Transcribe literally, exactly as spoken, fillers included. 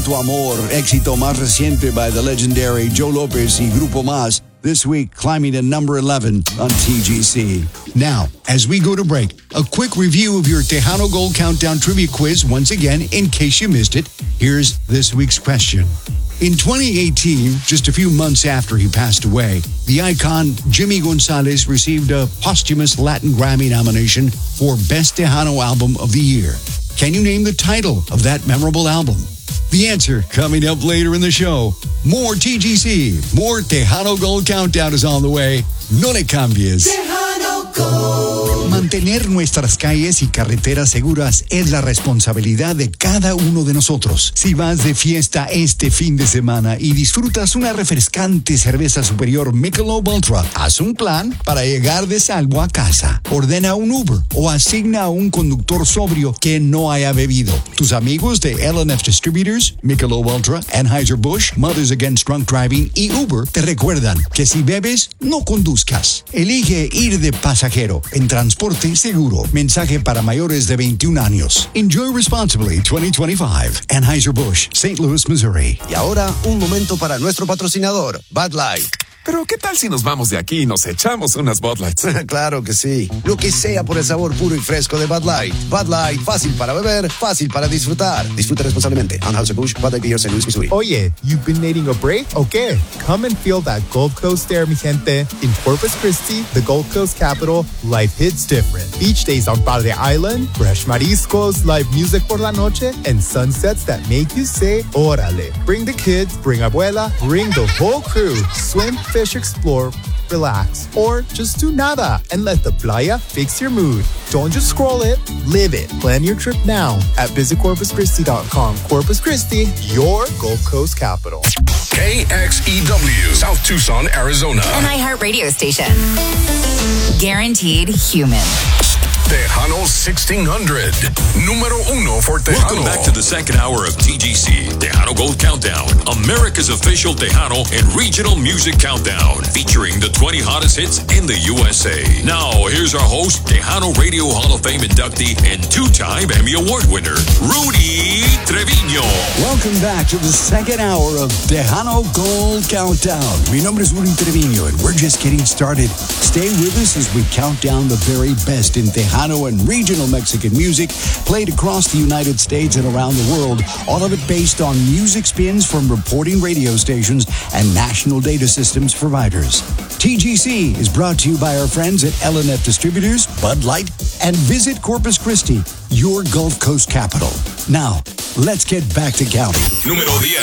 Tu Amor, éxito más reciente by the legendary Joe Lopez y Grupo Más. This week, climbing to number eleven on T G C. Now, as we go to break, a quick review of your Tejano Gold Countdown trivia quiz once again, in case you missed it. Here's this week's question. In twenty eighteen, just a few months after he passed away, the icon Jimmy Gonzalez received a posthumous Latin Grammy nomination for Best Tejano Album of the Year. Can you name the title of that memorable album? The answer coming up later in the show. More T G C, more Tejano Gold Countdown is on the way. No le cambies. Tejano Gold. Mantener nuestras calles y carreteras seguras es la responsabilidad de cada uno de nosotros. Si vas de fiesta este fin de semana y disfrutas una refrescante cerveza superior Michelob Ultra, haz un plan para llegar de salvo a casa. Ordena un Uber o asigna a un conductor sobrio que no haya bebido. Tus amigos de L and F Distributors, Michelob Ultra, Anheuser-Busch, Mothers Against Drunk Driving y Uber te recuerdan que si bebes, no conduzcas. Elige ir de pasajero en transporte seguro. Mensaje para mayores de veintiún años. Enjoy responsibly twenty twenty-five. Anheuser-Busch, Saint Louis, Missouri. Y ahora, un momento para nuestro patrocinador, Bud Light. Pero ¿qué tal si nos vamos de aquí y nos echamos unas Bud Lights? Claro que sí. Lo que sea por el sabor puro y fresco de Bud Light. Bud Light, fácil para beber, fácil para disfrutar. Disfruta responsablemente. Anheuser-Busch, Bud Light Beer, Saint Louis, Missouri. Oye, you've been needing a break? Okay. Come and feel that Gold Coast air, mi gente. In Corpus Christi, the Gold Coast capital, life hits different. Beach days on Padre Island, fresh mariscos, live music por la noche, and sunsets that make you say, órale. Bring the kids, bring abuela, bring the whole crew. Swim, fish, explore, relax, or just do nada and let the playa fix your mood. Don't just scroll it, live it. Plan your trip now at visit corpus christi dot com. Corpus Christi, your Gold Coast capital. K X E W, South Tucson, Arizona. An iHeartRadio station. Guaranteed human. Tejano sixteen hundred, número uno for Tejano. Welcome back to the second hour of T G C, Tejano Gold Countdown, America's official Tejano and regional music countdown, featuring the twenty hottest hits in the U S A. Now, here's our host, Tejano Radio Hall of Fame inductee and two-time Emmy Award winner, Rudy Trevino. Welcome back to the second hour of Tejano Gold Countdown. Mi nombre es Rudy Trevino, and we're just getting started. Stay with us as we count down the very best in Tejano and regional Mexican music played across the United States and around the world, all of it based on music spins from reporting radio stations and national data systems providers. T G C is brought to you by our friends at L and F Distributors, Bud Light, and Visit Corpus Christi, your Gulf Coast capital. Now, let's get back to counting. Número ten.